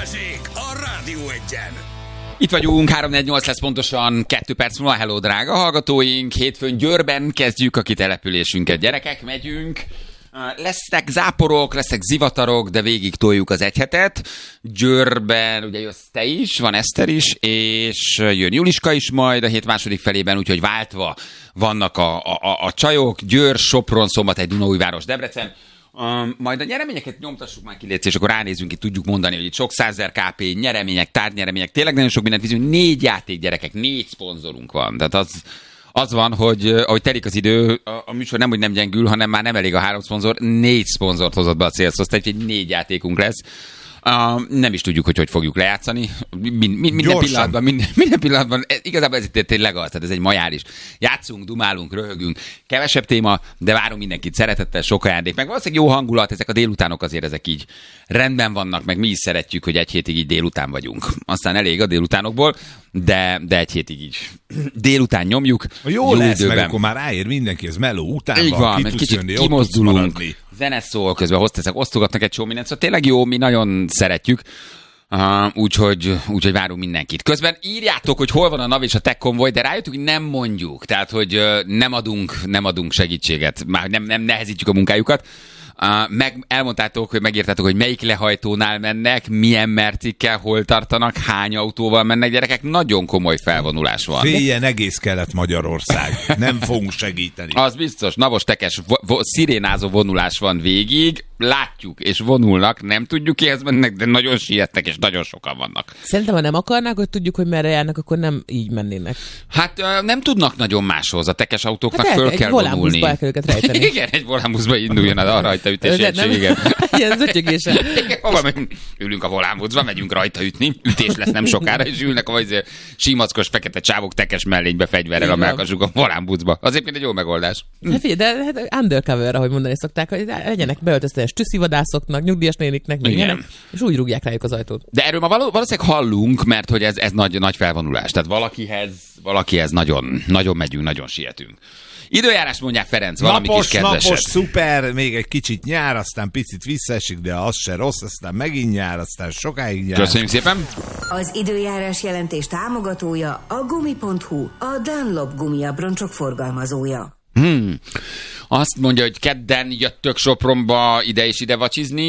Balázsék a Rádió Egyen. Itt vagyunk, 3-4-8 lesz pontosan 2 perc múlva. Hello, drága hallgatóink! Hétfőn Győrben kezdjük a kitelepülésünket. Gyerekek, megyünk. Lesznek záporok, lesznek zivatarok, de végig toljuk az egy hetet. Győrben ugye jössz te is, van Eszter is, és jön Juliska is majd a hét második felében, úgyhogy váltva vannak a csajok. Győr, Sopron, Szombathely, Dunaújváros, Debrecen. Majd a nyereményeket nyomtassuk már ki, és akkor ránézünk, itt tudjuk mondani, hogy itt sok 100 000 KP, nyeremények, tárgynyeremények, tényleg nagyon sok mindent viszünk. 4 játék, gyerekek, 4 szponzorunk van. Tehát az van, hogy ahogy telik az idő, a műsor nem, hogy nem gyengül, hanem már nem elég a 3 szponzor, 4 szponzort hozott be a célszosztály, úgyhogy 4 játékunk lesz. Nem is tudjuk, hogy fogjuk lejátszani. Minden pillanatban, igazából ez itt tényleg az, tehát ez egy majár is. Játszunk, dumálunk, röhögünk, kevesebb téma, de várunk mindenkit szeretettel, sok ajándék, meg valószínűleg jó hangulat, ezek a délutánok azért ezek így rendben vannak, meg mi is szeretjük, hogy egy hétig így délután vagyunk. Aztán elég a délutánokból, de egy hétig így délután nyomjuk. Jó lesz, időben. Meg akkor már ráér mindenki, ez meló után így van, kicsit kimozdulunk. Zene szól, közben hozteszek, osztogatnak egy csomó mindent, szóval tényleg jó, mi nagyon szeretjük, úgyhogy várunk mindenkit. Közben írjátok, hogy hol van a NAV és a Tech Convoy, de rájöttük, hogy nem mondjuk, tehát hogy nem adunk segítséget, már nem nehezítjük a munkájukat. Elmondtátok, hogy megírtátok, hogy melyik lehajtónál mennek, milyen mercikkel, hol tartanak, hány autóval mennek, gyerekek, nagyon komoly felvonulás van. Féljen egész Kelet-Magyarország, nem fogunk segíteni. Az biztos, navos tekes, szirénázó vonulás van végig, látjuk és vonulnak, nem tudjuk kihez mennek, de nagyon sietnek és nagyon sokan vannak. Szerintem, ha nem akarnák, hogy tudjuk, hogy merre járnak, akkor nem így mennének. Hát nem tudnak nagyon máshoz, a tekes autóknak föl kell vonulni. El kell őket rejteni. Igen, egy volánbuszba induljon a rajtaütés egység, igen. Ilyen zötyögésen. Ülünk a volánbuszba, megyünk rajtaütni, ütés lesz nem sokára, és ülnek a símackos fekete csávok tekes mellénybe fegyverrel a melkasuk a volánbuszba. Azért egy jó megoldás. Hát figyelj, de undercover, ahogy mondani szokták, hogy legyenek beöltöztetett tűszivadászoknak, nyugdíjas néniknek, és úgy rúgják rájuk az ajtót. De erről ma valószínűleg hallunk, mert hogy ez nagy felvonulás. Tehát valakihez nagyon, nagyon megyünk, nagyon sietünk. Időjárás mondják, Ferenc, valami kis kedveset. Napos, szuper, még egy kicsit nyár, aztán picit visszaesik, de az se rossz, aztán megint nyár, aztán sokáig nyár. Köszönjük szépen! Az időjárás jelentés támogatója a Gumi.hu, a Dunlop gumiabroncsok forgalmazója. Azt mondja, hogy kedden jöttök Sopronba ide és ide vacsizni,